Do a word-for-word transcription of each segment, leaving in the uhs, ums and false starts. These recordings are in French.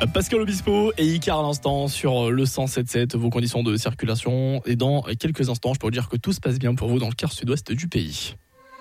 Pascal Obispo et Icar à l'instant sur le cent sept sept, vos conditions de circulation. Et dans quelques instants, je peux vous dire que tout se passe bien pour vous dans le quart sud-ouest du pays.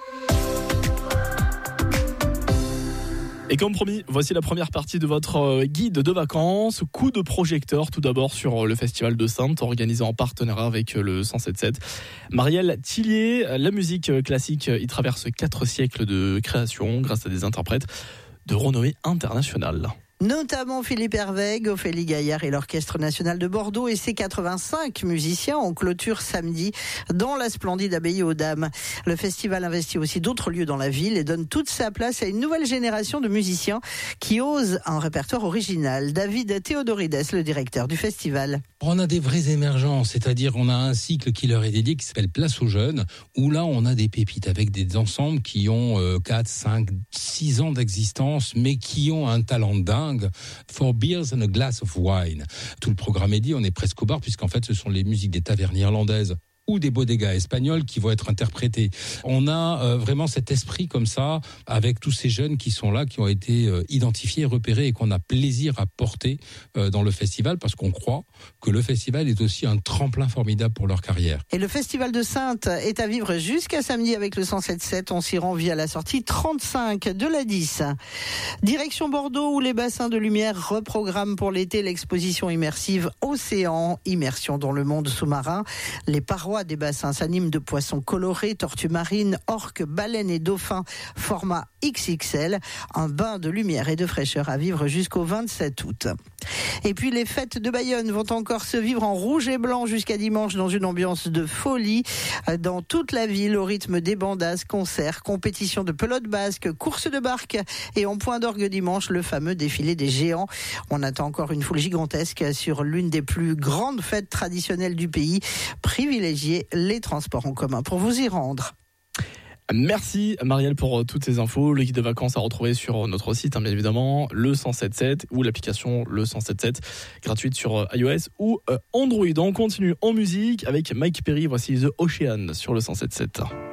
Et comme promis, voici la première partie de votre guide de vacances. Coup de projecteur tout d'abord sur le Festival de Saintes, organisé en partenariat avec le cent sept sept. Marielle Tillier, la musique classique y traverse quatre siècles de création grâce à des interprètes de renommée internationale. Notamment Philippe Hervègue, Ophélie Gaillard et l'Orchestre National de Bordeaux et ses quatre-vingt-cinq musiciens en clôture samedi dans la splendide abbaye aux Dames. Le festival investit aussi d'autres lieux dans la ville et donne toute sa place à une nouvelle génération de musiciens qui osent un répertoire original. David Théodorides, le directeur du festival. On a des vrais émergents, c'est-à-dire on a un cycle qui leur est dédié qui s'appelle Place aux jeunes, où là on a des pépites avec des ensembles qui ont euh, quatre, cinq, six ans d'existence, mais qui ont un talent dingue. Four beers and a glass of wine. Tout le programme est dit, on est presque au bar, puisqu'en fait ce sont les musiques des tavernes irlandaises ou des bodegas espagnols qui vont être interprétés. On a euh, vraiment cet esprit comme ça, avec tous ces jeunes qui sont là, qui ont été euh, identifiés, repérés et qu'on a plaisir à porter euh, dans le festival, parce qu'on croit que le festival est aussi un tremplin formidable pour leur carrière. Et le festival de Saintes est à vivre jusqu'à samedi avec le cent sept sept. On s'y rend via la sortie trente-cinq de l'A dix. Direction Bordeaux, où les bassins de lumière reprogramment pour l'été l'exposition immersive Océan, immersion dans le monde sous-marin. Les parois des bassins s'animent de poissons colorés, tortues marines, orques, baleines et dauphins, format X X L. Un bain de lumière et de fraîcheur à vivre jusqu'au vingt-sept août. Et puis les fêtes de Bayonne vont encore se vivre en rouge et blanc jusqu'à dimanche dans une ambiance de folie dans toute la ville au rythme des bandas, concerts, compétitions de pelote basque, courses de barque et en point d'orgue dimanche le fameux défilé des géants. On attend encore une foule gigantesque sur l'une des plus grandes fêtes traditionnelles du pays. Privilégiez les transports en commun pour vous y rendre. Merci Marielle pour toutes ces infos. Le guide de vacances à retrouver sur notre site, hein, bien évidemment, le cent sept sept ou l'application le cent sept sept, gratuite sur iOS ou Android. On continue en musique avec Mike Perry. Voici The Ocean sur le cent sept sept.